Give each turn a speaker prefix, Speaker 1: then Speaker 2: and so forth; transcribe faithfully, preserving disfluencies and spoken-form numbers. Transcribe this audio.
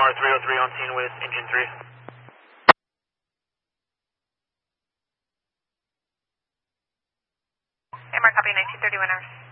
Speaker 1: R three oh three on scene with engine three.
Speaker 2: M R copy nineteen thirty-one hours.